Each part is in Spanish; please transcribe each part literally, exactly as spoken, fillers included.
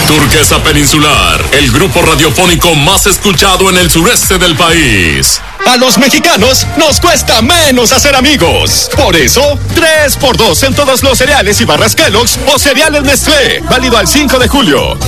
Turquesa Peninsular, el grupo radiofónico más escuchado en el sureste del país. A los mexicanos nos cuesta menos hacer amigos. Por eso, tres por dos en todos los cereales y barras Kellogg's o cereales Nestlé. Válido al cinco de julio.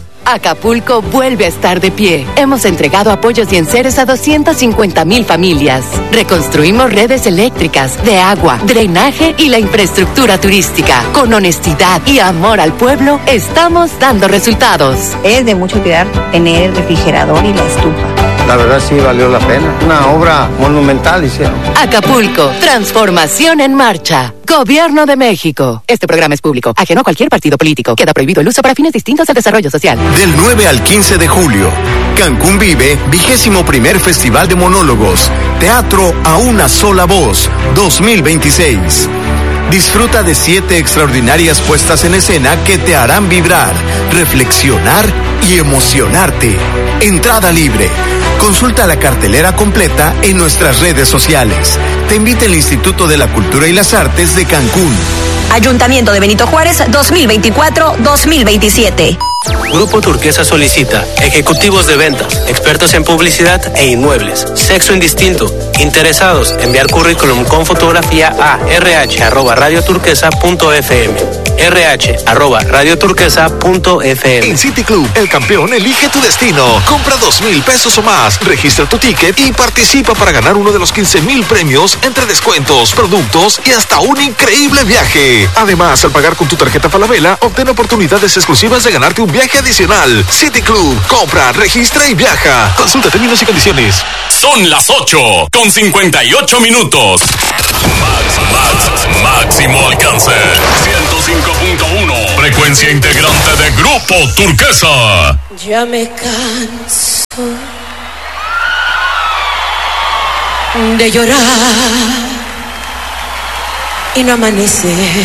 Acapulco vuelve a estar de pie. Hemos entregado apoyos y enseres a doscientas cincuenta mil familias. Reconstruimos redes eléctricas, de agua, drenaje y la infraestructura turística. Con honestidad y amor al pueblo, estamos dando resultados. Es de mucho cuidar tener el refrigerador y la estufa. La verdad sí valió la pena. Una obra monumental hicieron. Acapulco, transformación en marcha. Gobierno de México. Este programa es público, ajeno a cualquier partido político. Queda prohibido el uso para fines distintos al desarrollo social. Del nueve al quince de julio, Cancún vive vigésimo primer Festival de Monólogos, Teatro a una sola voz, dos mil veintiséis. Disfruta de siete extraordinarias puestas en escena que te harán vibrar, reflexionar y emocionarte. Entrada libre. Consulta la cartelera completa en nuestras redes sociales. Te invita el Instituto de la Cultura y las Artes de Cancún. Ayuntamiento de Benito Juárez dos mil veinticuatro dos mil veintisiete. Grupo Turquesa solicita ejecutivos de ventas, expertos en publicidad e inmuebles, sexo indistinto, interesados, enviar currículum con fotografía a rh arroba radioturquesa punto fm, rh arroba radioturquesa punto fm. En City Club, el campeón elige tu destino. Compra dos mil pesos o más, registra tu ticket y participa para ganar uno de los quince mil premios entre descuentos, productos y hasta un increíble viaje. Además, al pagar con tu tarjeta Falabella, obtén oportunidades exclusivas de ganarte un viaje adicional. City Club, compra, registra y viaja. Consulta términos y condiciones. Son las ocho con cincuenta y ocho minutos. Max, Max, máximo alcance. ciento cinco punto uno. Frecuencia integrante de Grupo Turquesa. Ya me canso de llorar y no amanecer.